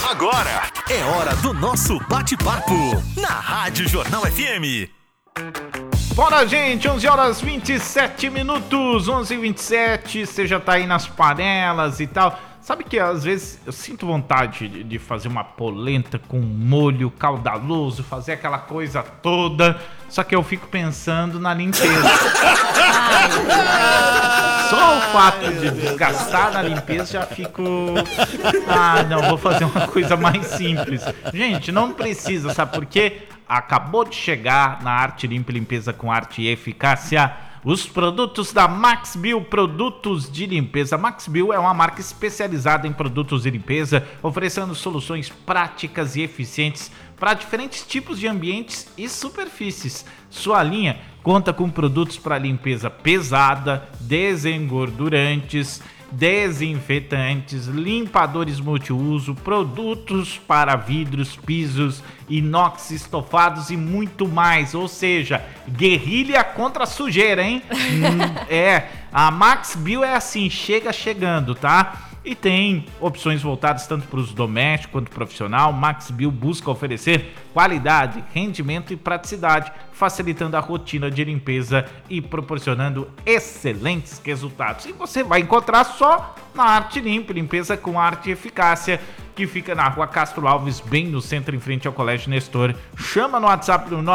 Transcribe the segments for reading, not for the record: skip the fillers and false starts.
Agora é hora do nosso bate-papo na Rádio Jornal FM. Bora, gente, 11 horas 27 minutos, 11h27, você já tá aí nas panelas e tal. Sabe que às vezes eu sinto vontade de fazer uma polenta com molho caudaloso, fazer aquela coisa toda, só que eu fico pensando na limpeza. Só o fato de desgastar na limpeza já fico... não, vou fazer uma coisa mais simples. Gente, não precisa, sabe por quê? Acabou de chegar na Arte Limpa e Limpeza com Arte e Eficácia os produtos da Max Bio, produtos de limpeza. Max Bio é uma marca especializada em produtos de limpeza, oferecendo soluções práticas e eficientes para diferentes tipos de ambientes e superfícies. Sua linha conta com produtos para limpeza pesada, desengordurantes, desinfetantes, limpadores multiuso, produtos para vidros, pisos, inox, estofados e muito mais. Ou seja, guerrilha contra a sujeira, hein? A Max Bio é assim, chega chegando, tá? E tem opções voltadas tanto para os domésticos quanto profissional. Max Bio busca oferecer qualidade, rendimento e praticidade, facilitando a rotina de limpeza e proporcionando excelentes resultados. E você vai encontrar só na Arte Limpa, limpeza com Arte e Eficácia, que fica na Rua Castro Alves, bem no centro, em frente ao Colégio Nestor. Chama no WhatsApp do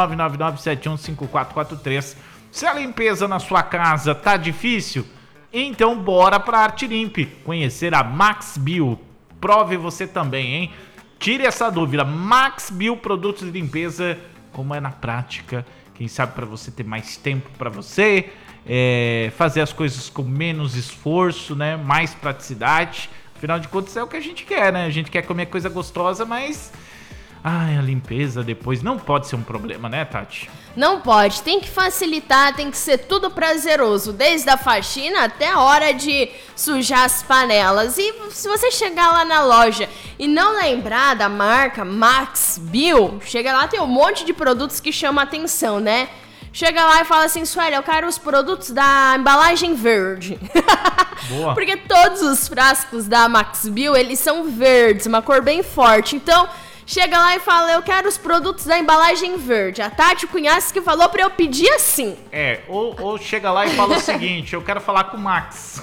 999715443. Se a limpeza na sua casa tá difícil, então bora pra Arte Limpe, conhecer a Max Bio. Prove você também, hein? Tire essa dúvida. Max Bio, produtos de limpeza, como é na prática. Quem sabe para você ter mais tempo para você, fazer as coisas com menos esforço, né? Mais praticidade. Afinal de contas é o que a gente quer, né? A gente quer comer coisa gostosa, mas... a limpeza depois não pode ser um problema, né, Tati? Não pode, tem que facilitar, tem que ser tudo prazeroso, desde a faxina até a hora de sujar as panelas. E se você chegar lá na loja e não lembrar da marca Max Bio, chega lá, tem um monte de produtos que chamam a atenção, né? Chega lá e fala assim, Sueli, eu quero os produtos da embalagem verde. Boa. Porque todos os frascos da Max Bio, eles são verdes, uma cor bem forte. Então... chega lá e fala, eu quero os produtos da embalagem verde. A Tati Cunhas que falou pra eu pedir assim. Ou chega lá e fala o seguinte, eu quero falar com o Max.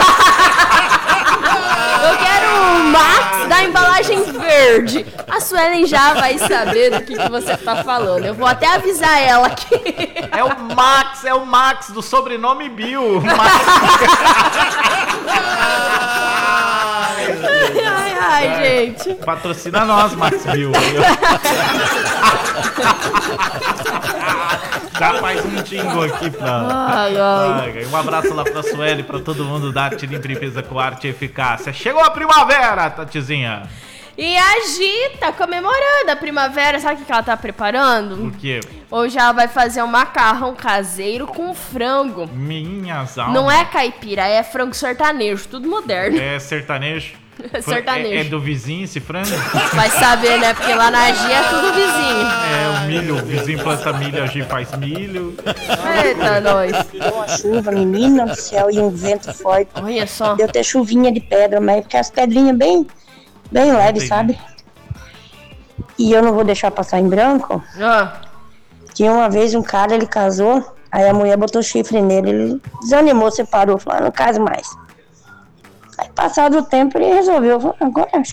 Eu quero o Max da embalagem verde. A Suelen já vai saber do que você tá falando. Eu vou até avisar ela aqui. É o Max do sobrenome Bio. Ai, gente. Patrocina nós, Max Bio. Já faz um jingle aqui pra... Um abraço lá pra Sueli, pra todo mundo da Arte Limpa e Limpeza com Arte e Eficácia. Chegou a primavera, Tatizinha. E a Gi tá comemorando a primavera. Sabe o que ela tá preparando? O quê? Hoje ela vai fazer um macarrão caseiro com frango. Minhas almas. Não é caipira, é frango sertanejo, tudo moderno. É sertanejo? Sertanejo. É do vizinho esse frango? Vai saber, né? Porque lá na Gi é tudo vizinho. O milho, o vizinho planta milho, a Gi faz milho. Eita, nós. Deu uma chuva, menina do céu, e um vento forte. Olha só. Deu até chuvinha de pedra, mas porque as pedrinhas bem leves, sabe? E eu não vou deixar passar em branco. Tinha uma vez um cara, ele casou, aí a mulher botou chifre nele, ele desanimou, separou, falou, não caso mais. Aí passado o tempo ele resolveu, falou, agora acho